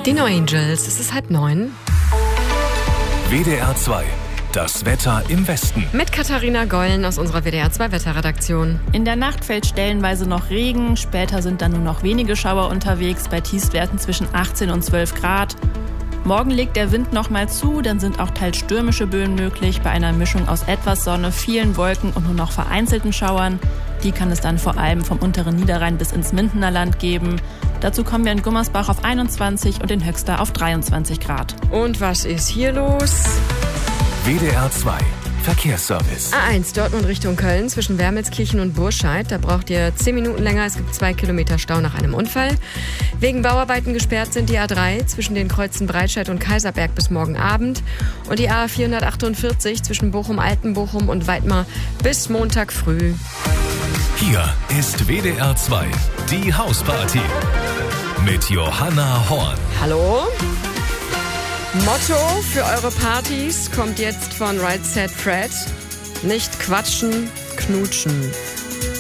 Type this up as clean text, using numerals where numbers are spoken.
Die No Angels, es ist 8:30. WDR 2, das Wetter im Westen. Mit Katharina Gollen aus unserer WDR 2 Wetterredaktion. In der Nacht fällt stellenweise noch Regen, später sind dann nur noch wenige Schauer unterwegs, bei Tiefstwerten zwischen 18 und 12 Grad. Morgen legt der Wind noch mal zu, dann sind auch teils stürmische Böen möglich, bei einer Mischung aus etwas Sonne, vielen Wolken und nur noch vereinzelten Schauern. Die kann es dann vor allem vom unteren Niederrhein bis ins Mindener Land geben. Dazu kommen wir in Gummersbach auf 21 und in Höxter auf 23 Grad. Und was ist hier los? WDR 2, Verkehrsservice. A1 Dortmund Richtung Köln zwischen Wermelskirchen und Burscheid. Da braucht ihr 10 Minuten länger. Es gibt 2 Kilometer Stau nach einem Unfall. Wegen Bauarbeiten gesperrt sind die A3 zwischen den Kreuzen Breitscheid und Kaiserberg bis morgen Abend. Und die A448 zwischen Bochum-Altenbochum und Weidmar bis Montag früh. Hier ist WDR 2, die Hausparty. Mit Johanna Horn. Hallo? Motto für eure Partys kommt jetzt von Right Said Fred. Nicht quatschen, knutschen.